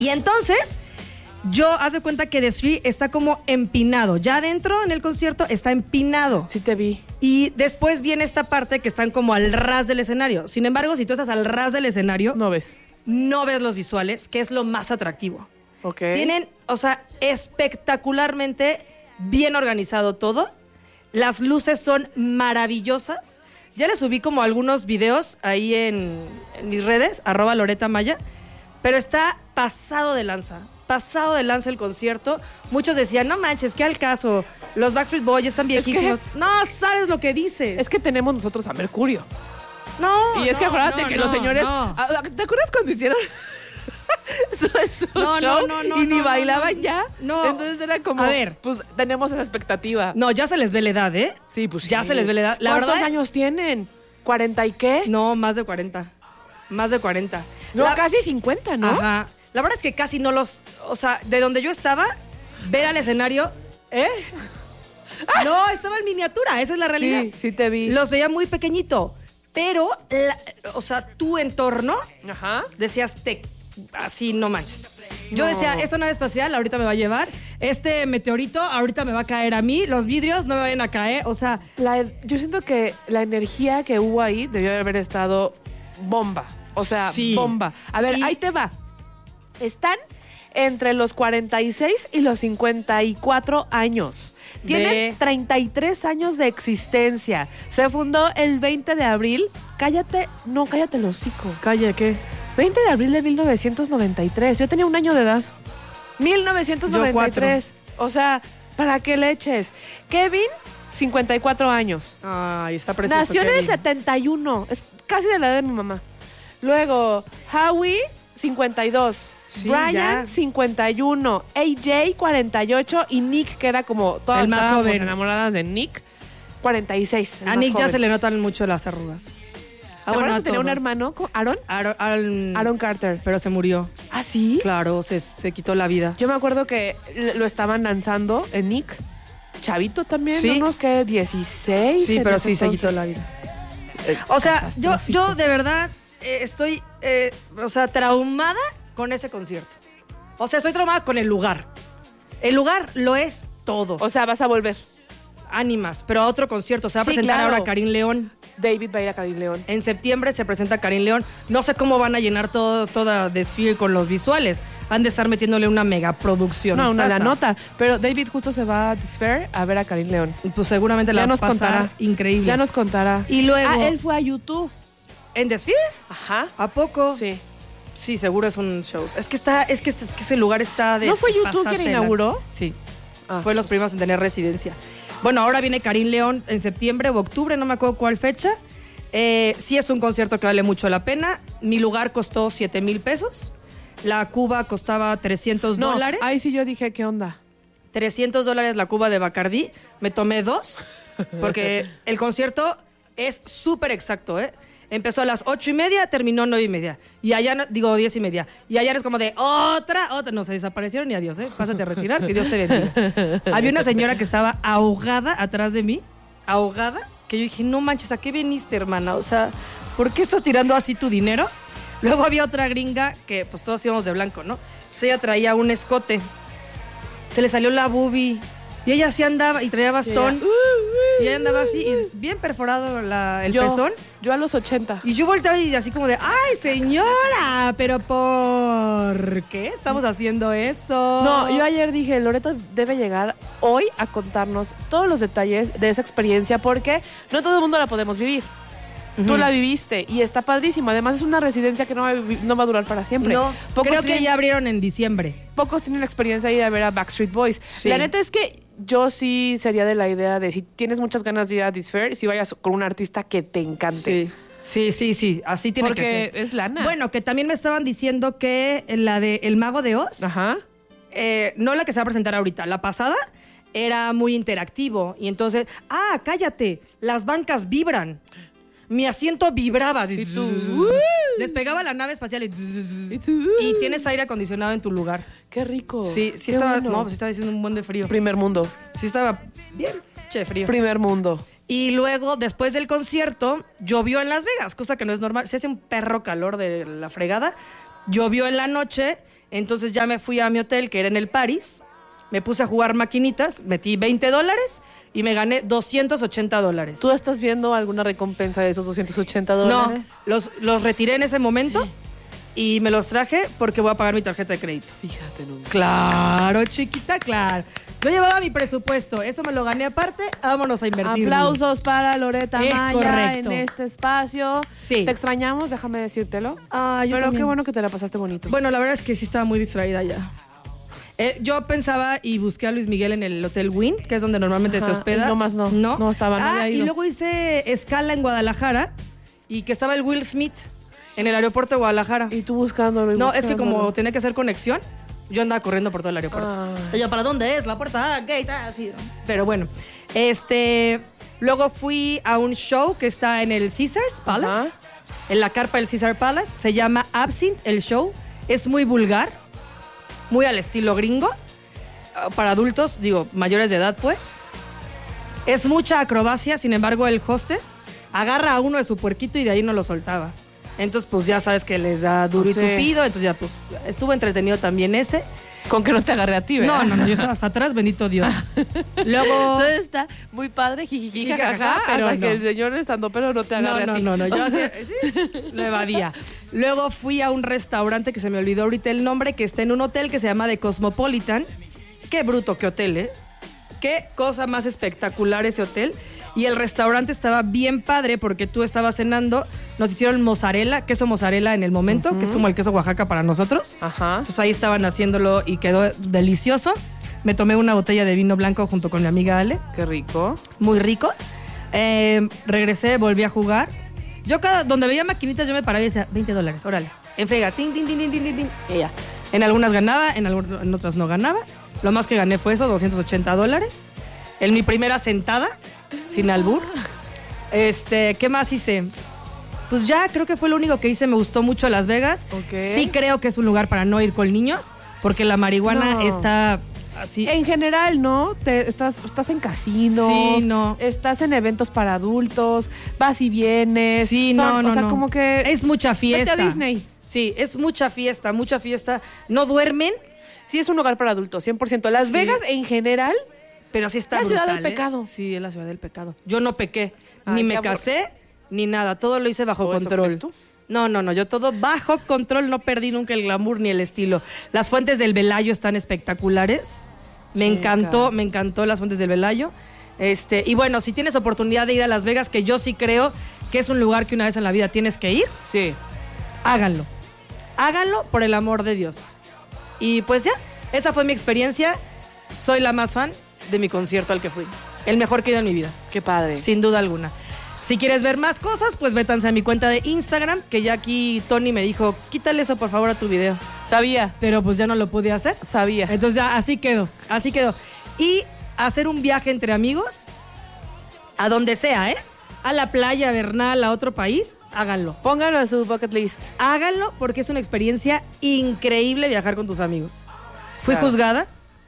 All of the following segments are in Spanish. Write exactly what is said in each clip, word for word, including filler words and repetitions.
Y entonces, yo, haz de cuenta que The Sphere está como empinado. Ya adentro, en el concierto, está empinado. Sí te vi. Y después viene esta parte que están como al ras del escenario. Sin embargo, si tú estás al ras del escenario, No ves. no ves los visuales, que es lo más atractivo. Ok. Tienen, o sea, espectacularmente bien organizado todo. Las luces son maravillosas. Ya les subí como algunos videos ahí en, en mis redes, arroba Loreta Maya, pero está pasado de lanza. Pasado de lanza el concierto. Muchos decían, no manches, ¿qué al caso? Los Backstreet Boys están viejísimos. Es que, no, sabes lo que dices. Es que tenemos nosotros a Mercurio. No, Y es no, que acuérdate no, que no, los señores... no. ¿Te acuerdas cuando hicieron su, su No, no, show no, no, y ni no, bailaban no. ya? No. Entonces era como... A ver. Pues tenemos esa expectativa. No, ya se les ve la edad, ¿eh? Sí, pues Ya sí. se les ve la edad. La ¿Cuántos verdad, años tienen? ¿cuarenta y qué? No, más de cuarenta. Más de cuarenta. No, La- casi cincuenta, ¿no? Ajá. La verdad es que casi no los... O sea, de donde yo estaba, ver al escenario... ¿Eh? No, estaba en miniatura, esa es la realidad. Sí, sí te vi. Los veía muy pequeñito. Pero, la- o sea, tu entorno, Ajá. decías, te, así no manches. Yo No. decía, esta nave espacial ahorita me va a llevar, este meteorito ahorita me va a caer a mí, los vidrios no me vayan a caer, o sea... La- yo siento que la energía que hubo ahí debió haber estado bomba. O sea, Sí. bomba. A ver, Y- ahí te va. Están entre los cuarenta y seis y los cincuenta y cuatro años. Tienen Ve. treinta y tres años de existencia. Se fundó el veinte de abril. Cállate, no, cállate el hocico. Calla, ¿qué? veinte de abril de mil novecientos noventa y tres. Yo tenía un año de edad. mil novecientos noventa y tres. O sea, ¿para qué le eches? Kevin, cincuenta y cuatro años. Ay, está precioso. Nació en el Kevin. setenta y uno. Es casi de la edad de mi mamá. Luego, Howie, cincuenta y dos. Sí, Brian, ya. cincuenta y uno. A J, cuarenta y ocho. Y Nick, que era como todas El más estábamos joven. enamoradas de Nick, cuarenta y seis. el A más Nick ya joven. se le notan mucho las arrugas. ¿Te Ah, acuerdas a que tenía un todos. hermano? con- ¿Aaron? Aaron, Aaron- Aaron Carter. Pero se murió. ¿Ah, sí? Claro, se, se quitó la vida. Yo me acuerdo que l- lo estaban lanzando en Nick. Chavito también, Sí. unos que dieciséis. Sí, en pero ese sí se entonces. quitó la vida. Eh, O sea, yo, catastrófico. yo de verdad eh, estoy, eh, o sea, traumada con ese concierto. O sea, estoy traumada con el lugar. El lugar lo es todo. O sea, vas a volver. Ánimas, pero a otro concierto. Se va a Sí, presentar claro. ahora Karim León. David va a ir a Karim León. En septiembre se presenta Karim León. No sé cómo van a llenar todo, toda desfile con los visuales. Han de estar metiéndole una megaproducción. No, una la sasa. nota. Pero David justo se va a Disfair a ver a Karim León. Pues seguramente la Ya va a nos pasar contará. increíble. Ya nos contará. Y luego- Ah, él fue a YouTube. ¿En desfile? Ajá. ¿A poco? Sí. Sí, seguro es un show. Es que está, es que, es que ese lugar está de. ¿No fue YouTube pasaste quien de la- inauguró? Sí. Ah. Fue los primeros en tener residencia. Bueno, ahora viene Karim León en septiembre o octubre, no me acuerdo cuál fecha. Eh, sí es un concierto que vale mucho la pena. Mi lugar costó siete mil pesos. La cuba costaba trescientos No, dólares. ahí sí yo dije, ¿qué onda? trescientos dólares la cuba de Bacardí. Me tomé dos. Porque el concierto es súper exacto, ¿eh? Empezó a las ocho y media, terminó nueve y media. Y allá, no- digo, diez y media. Y allá es como de otra, otra. No, se desaparecieron y adiós, ¿eh? Pásate a retirar, que Dios te bendiga. Había una señora que estaba ahogada atrás de mí. Ahogada. Que yo dije, no manches, ¿a qué viniste, hermana? O sea, ¿por qué estás tirando así tu dinero? Luego había otra gringa que, pues todos íbamos de blanco, ¿no? Entonces ella traía un escote. Se le salió la boobie. Y ella así andaba y traía bastón. Y ella andaba así, y bien perforado la- el yo, pezón. Yo a los ochenta. Y yo volteaba y así como de, ¡ay, señora! ¿Pero por qué estamos haciendo eso? No, yo ayer dije, Loreto debe llegar hoy a contarnos todos los detalles de esa experiencia porque no todo el mundo la podemos vivir. Tú Ujú. la viviste y está padrísimo. Además es una residencia que no va a, vivi- no va a durar para siempre. No, Pocos creo que tienen- ya abrieron en diciembre. Pocos tienen la experiencia de ir a ver a Backstreet Boys. Sí. La neta es que yo sí sería de la idea de si tienes muchas ganas de ir a Disfair, si vayas con un artista que te encante. Sí. Sí, sí, sí, así tiene Porque que ser. es lana. Bueno, que también me estaban diciendo que la de El Mago de Oz, Ajá. eh, no la que se va a presentar ahorita, la pasada era muy interactivo. Y entonces, ah, cállate, las bancas vibran. Mi asiento vibraba. Y tú, Despegaba la nave espacial y, Y tú, y tienes aire acondicionado en tu lugar. Qué rico. Sí, sí Qué estaba, bueno. no, sí estaba diciendo un buen de frío. Primer mundo. Sí estaba bien, che, frío. Primer mundo. Y luego, después del concierto, llovió en Las Vegas, cosa que no es normal. Se hace un perro calor de la fregada. Llovió en la noche Entonces ya me fui a mi hotel, que era en el Paris. Me puse a jugar maquinitas, metí veinte dólares y me gané doscientos ochenta dólares. ¿Tú estás viendo alguna recompensa de esos doscientos ochenta dólares? No, los, los retiré en ese momento y me los traje porque voy a pagar mi tarjeta de crédito. Fíjate, no. Claro, chiquita, claro. Yo llevaba mi presupuesto, eso me lo gané aparte, vámonos a invertir. Aplausos para Loreta Es Maya correcto. en este espacio. Sí. Te extrañamos, déjame decírtelo. Ah, yo Pero también. qué bueno que te la pasaste bonito. Bueno, la verdad es que sí estaba muy distraída ya. Eh, yo pensaba y busqué a Luis Miguel en el Hotel Wynn, que es donde normalmente Ajá, se hospeda. y no más no. No, No estaba, no Ah, había y ido. luego hice escala en Guadalajara y que estaba el Will Smith en el aeropuerto de Guadalajara. Y tú buscándolo y No, es que buscándolo. como tenía que hacer conexión, yo andaba corriendo por todo el aeropuerto. Ah. Y yo, ¿para dónde es? La puerta, ah, gate, ah, así. Pero bueno, este... Luego fui a un show que está en el Caesars Palace, Ajá. en la carpa del Caesar Palace. Se llama Absinthe, el show. Es muy vulgar, muy al estilo gringo. ah, Para adultos, digo, mayores de edad, pues. Es mucha acrobacia, sin embargo, el hostess agarra a uno de su puerquito y de ahí no lo soltaba. Entonces, pues ya sabes que les da duro y Sí. tupido. Entonces ya, pues, estuvo entretenido también ese. Con que no te agarré a ti, ¿verdad? No, no, no, yo estaba hasta atrás, bendito Dios. Luego... Entonces está muy padre, jijiji, Jijajaja, jajaja, pero hasta no. que el señor estando pero no te No, agarre a no, ti. no, no, yo así, sí, lo evadía. Luego fui a un restaurante que se me olvidó ahorita el nombre, que está en un hotel que se llama The Cosmopolitan. Qué bruto, qué hotel, ¿eh? Qué cosa más espectacular ese hotel. Y el restaurante estaba bien padre porque tú estabas cenando, nos hicieron mozzarella, queso mozzarella en el momento, que es como el queso Oaxaca para nosotros. Ajá. Entonces ahí estaban haciéndolo y quedó delicioso. Me tomé una botella de vino blanco junto con mi amiga Ale. Qué rico. Muy rico. Eh, regresé, volví a jugar. Yo cada, donde veía maquinitas yo me paraba y decía, veinte dólares, órale. En frega, tin, tin, tin, tin, tin, tin, tin. Y ya. En algunas ganaba, en, algu- en otras no ganaba. Lo más que gané fue eso, doscientos ochenta dólares. En mi primera sentada, sin albur. Este, ¿qué más hice? Pues ya, creo que fue lo único que hice. Me gustó mucho Las Vegas. Ok. Sí creo que es un lugar para no ir con niños, porque la marihuana No. está así. En general, ¿no? Te, estás, estás en casinos. Sí, no. Estás en eventos para adultos. Vas y vienes. Sí, Son- no, no, O sea, no. como que... Es mucha fiesta. Vete a Disney. Sí, es mucha fiesta, mucha fiesta. No duermen, Sí, es un lugar para adultos, cien por ciento. Las Sí. Vegas, en general, pero sí está La ciudad brutal, del pecado. ¿eh? Sí, es la ciudad del pecado. Yo no pequé, Ay, ni qué me amor. casé, ni nada. Todo lo hice bajo ¿O eso control. crees tú? No, no, no. Yo todo bajo control. No perdí nunca el glamour ni el estilo. Las fuentes del Velayo están espectaculares. Me Chica. encantó, me encantó las fuentes del Velayo. Este, y bueno, si tienes oportunidad de ir a Las Vegas, que yo sí creo que es un lugar que una vez en la vida tienes que ir, sí. háganlo. Háganlo por el amor de Dios. Y pues ya, esa fue mi experiencia. Soy la más fan de mi concierto al que fui. El mejor que he ido en mi vida, Qué padre. sin duda alguna. Si quieres ver más cosas, pues métanse a mi cuenta de Instagram, que ya aquí Tony me dijo, quítale eso por favor a tu video. Sabía, Pero pues ya no lo pude hacer. sabía. Entonces ya así quedó, así quedó. Y hacer un viaje entre amigos, a donde sea, ¿eh? A la playa, Bernal, a otro país, háganlo. Póngalo en su bucket list. Háganlo porque es una experiencia increíble viajar con tus amigos. Fui Claro. juzgada,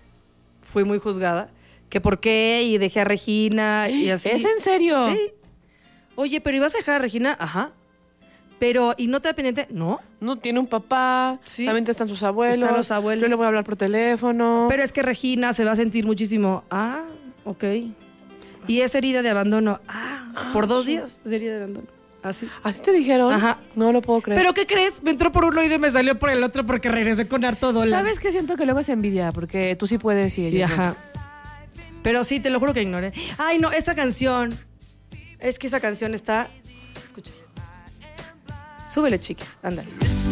fui muy juzgada, que por qué y dejé a Regina y así. ¿Es en serio? Sí. Oye, pero ¿ibas a dejar a Regina? Ajá. Pero, ¿y no te da pendiente? No. No tiene un papá, Sí. también están sus abuelos. Están los abuelos. Yo le voy a hablar por teléfono. Pero es que Regina se va a sentir muchísimo. Ah, ok. Y es herida de abandono. Ah, por dos días es herida de abandono. Así. ¿Así te dijeron? Ajá. No lo puedo creer. ¿Pero qué crees? Me entró por un oído y me salió por el otro porque regresé con harto dólar. ¿Sabes qué? Siento que luego es envidia, porque tú sí puedes y Y ellos no. ajá. Pero sí, te lo juro que ignoré. Ay, no, esa canción. Es que esa canción está. Escucha. Súbele, chiquis. Ándale.